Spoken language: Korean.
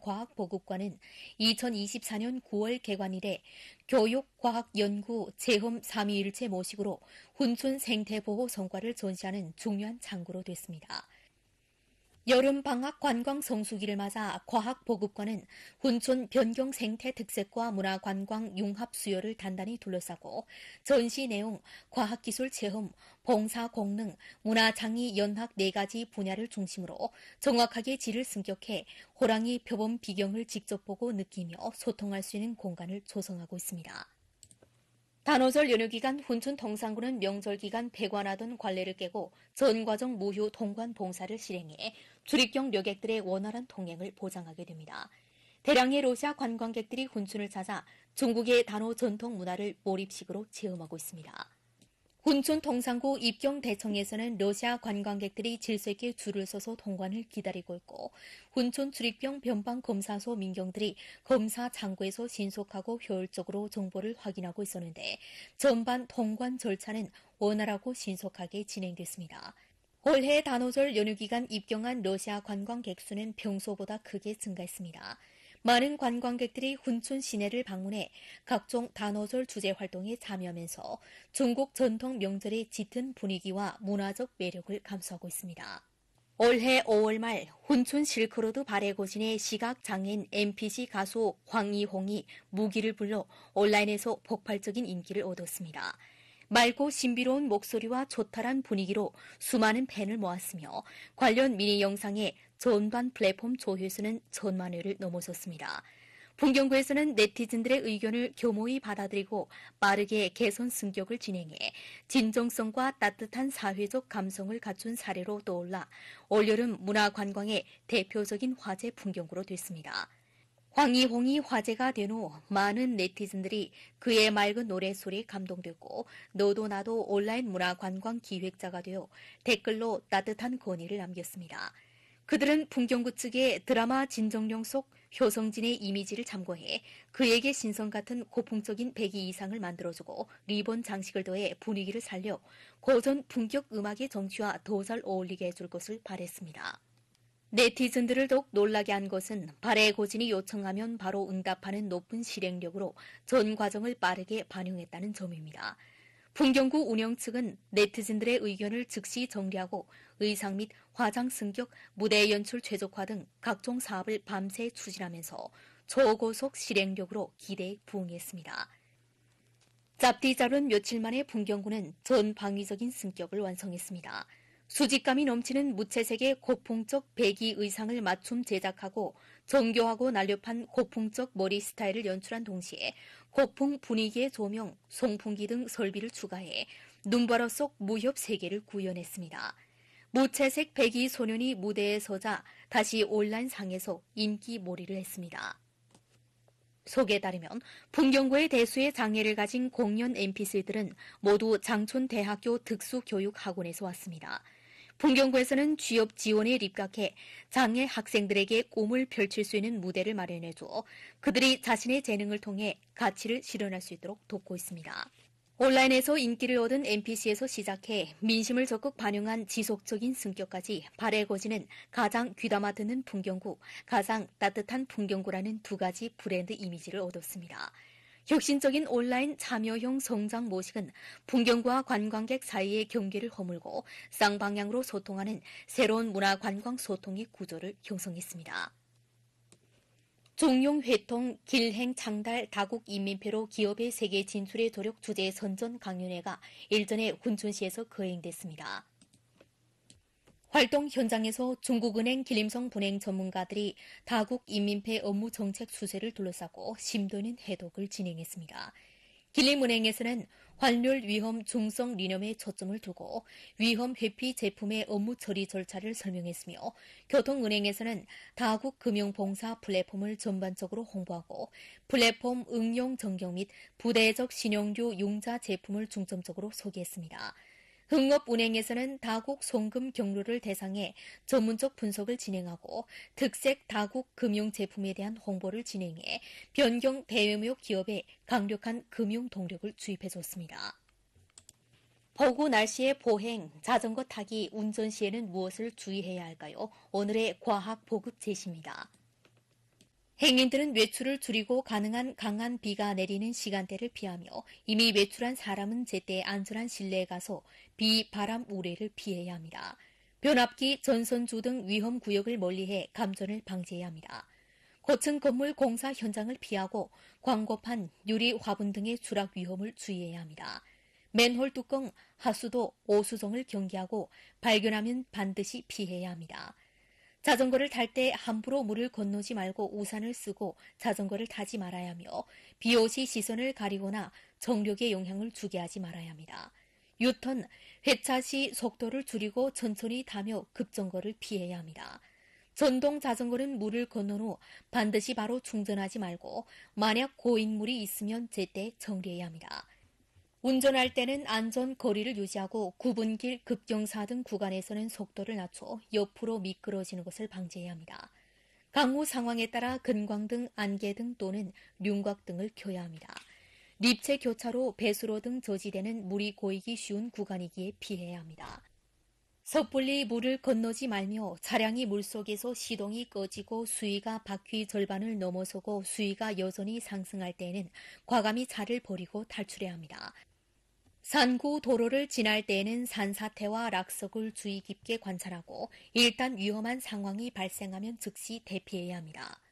훈촌과학보급관은 2024년 9월 개관 이래 교육과학연구 체험 3위일체 모식으로 훈촌 생태보호 성과를 전시하는 중요한 장구로 됐습니다. 여름방학 관광 성수기를 맞아 과학보급관은 훈촌 변경 생태 특색과 문화관광 융합 수요를 단단히 둘러싸고 전시 내용, 과학기술 체험, 봉사공능, 문화창의 연학 4가지 분야를 중심으로 정확하게 질을 승격해 호랑이 표범 비경을 직접 보고 느끼며 소통할 수 있는 공간을 조성하고 있습니다. 단오절 연휴기간 훈촌 동산구는 명절기간 폐관하던 관례를 깨고 전과정 무휴 통관 봉사를 실행해 출입경 여객들의 원활한 통행을 보장하게 됩니다. 대량의 러시아 관광객들이 훈촌을 찾아 중국의 단오 전통 문화를 몰입식으로 체험하고 있습니다. 훈촌 동산구 입경대청에서는 러시아 관광객들이 질서 있게 줄을 서서 통관을 기다리고 있고 훈촌 출입경 변방검사소 민경들이 검사 창구에서 신속하고 효율적으로 정보를 확인하고 있었는데 전반 통관 절차는 원활하고 신속하게 진행됐습니다. 올해 단오절 연휴 기간 입경한 러시아 관광객 수는 평소보다 크게 증가했습니다. 많은 관광객들이 훈촌 시내를 방문해 각종 단오절 주제 활동에 참여하면서 중국 전통 명절의 짙은 분위기와 문화적 매력을 감수하고 있습니다. 올해 5월 말 훈촌 실크로드 발해고신의 시각장애인 NPC 가수 황이홍이 무기를 불러 온라인에서 폭발적인 인기를 얻었습니다. 맑고 신비로운 목소리와 조탈한 분위기로 수많은 팬을 모았으며 관련 미니 영상의 전반 플랫폼 조회수는 1000만 회를 넘어섰습니다. 풍경구에서는 네티즌들의 의견을 교모히 받아들이고 빠르게 개선 승격을 진행해 진정성과 따뜻한 사회적 감성을 갖춘 사례로 떠올라 올여름 문화관광의 대표적인 화제 풍경구로 됐습니다. 황이홍이 화제가 된 후 많은 네티즌들이 그의 맑은 노래소리에 감동됐고 너도 나도 온라인 문화관광 기획자가 되어 댓글로 따뜻한 건의를 남겼습니다. 그들은 풍경구 측의 드라마 진정령 속 효성진의 이미지를 참고해 그에게 신성 같은 고풍적인 배기 의상을 만들어주고 리본 장식을 더해 분위기를 살려 고전 풍격 음악의 정취와 더 잘 어울리게 해줄 것을 바랬습니다. 네티즌들을 더욱 놀라게 한 것은 발해 고진이 요청하면 바로 응답하는 높은 실행력으로 전 과정을 빠르게 반영했다는 점입니다. 풍경구 운영 측은 네티즌들의 의견을 즉시 정리하고 의상 및 화장 승격, 무대 연출 최적화 등 각종 사업을 밤새 추진하면서 초고속 실행력으로 기대에 부응했습니다. 짭디잡은 며칠 만에 풍경구는 전 방위적인 승격을 완성했습니다. 수직감이 넘치는 무채색의 고풍적 배기 의상을 맞춤 제작하고 정교하고 날렵한 고풍적 머리 스타일을 연출한 동시에 고풍 분위기의 조명, 송풍기 등 설비를 추가해 눈바라 속 무협 세계를 구현했습니다. 무채색 배기 소년이 무대에 서자 다시 온라인 상에서 인기 몰이를 했습니다. 소개에 따르면 풍경구의 대수의 장애를 가진 공연 NPC들은 모두 장촌대학교 특수교육학원에서 왔습니다. 풍경구에서는 취업 지원에 입각해 장애 학생들에게 꿈을 펼칠 수 있는 무대를 마련해줘 그들이 자신의 재능을 통해 가치를 실현할 수 있도록 돕고 있습니다. 온라인에서 인기를 얻은 NPC에서 시작해 민심을 적극 반영한 지속적인 승격까지 발해고지는 가장 귀담아 듣는 풍경구, 가장 따뜻한 풍경구라는 2가지 브랜드 이미지를 얻었습니다. 혁신적인 온라인 참여형 성장 모식은 풍경과 관광객 사이의 경계를 허물고 쌍방향으로 소통하는 새로운 문화관광 소통의 구조를 형성했습니다. 종용회통 길행 창달 다국 인민폐로 기업의 세계 진출의 도력 주제 선전 강연회가 일전에 훈촌시에서 거행됐습니다. 활동 현장에서 중국은행 길림성 분행 전문가들이 다국 인민폐 업무 정책 수세를 둘러싸고 심도 있는 해독을 진행했습니다. 길림은행에서는 환율 위험 중성 리념에 초점을 두고 위험 회피 제품의 업무 처리 절차를 설명했으며 교통은행에서는 다국 금융봉사 플랫폼을 전반적으로 홍보하고 플랫폼 응용 전경 및 부대적 신용류 융자 제품을 중점적으로 소개했습니다. 흥업은행에서는 다국 송금 경로를 대상해 전문적 분석을 진행하고 특색 다국 금융 제품에 대한 홍보를 진행해 변경 대외무역 기업에 강력한 금융 동력을 주입해줬습니다. 폭우 날씨의 보행, 자전거 타기, 운전 시에는 무엇을 주의해야 할까요? 오늘의 과학 보급 제시입니다. 행인들은 외출을 줄이고 가능한 강한 비가 내리는 시간대를 피하며 이미 외출한 사람은 제때 안전한 실내에 가서 비, 바람, 우레를 피해야 합니다. 변압기, 전선주 등 위험 구역을 멀리해 감전을 방지해야 합니다. 고층 건물 공사 현장을 피하고 광고판, 유리, 화분 등의 추락 위험을 주의해야 합니다. 맨홀 뚜껑, 하수도, 오수정을 경계하고 발견하면 반드시 피해야 합니다. 자전거를 탈 때 함부로 물을 건너지 말고 우산을 쓰고 자전거를 타지 말아야 하며 비옷이 시선을 가리거나 정력에 영향을 주게 하지 말아야 합니다. 유턴, 회차 시 속도를 줄이고 천천히 타며 급정거를 피해야 합니다. 전동 자전거는 물을 건넌 후 반드시 바로 충전하지 말고 만약 고인물이 있으면 제때 정리해야 합니다. 운전할 때는 안전 거리를 유지하고 구분길, 급경사 등 구간에서는 속도를 낮춰 옆으로 미끄러지는 것을 방지해야 합니다. 강우 상황에 따라 근광등, 안개등 또는 륜곽 등을 켜야 합니다. 립체 교차로, 배수로 등 저지대는 물이 고이기 쉬운 구간이기에 피해야 합니다. 섣불리 물을 건너지 말며 차량이 물속에서 시동이 꺼지고 수위가 바퀴 절반을 넘어서고 수위가 여전히 상승할 때에는 과감히 차를 버리고 탈출해야 합니다. 산구 도로를 지날 때에는 산사태와 낙석을 주의 깊게 관찰하고 일단 위험한 상황이 발생하면 즉시 대피해야 합니다.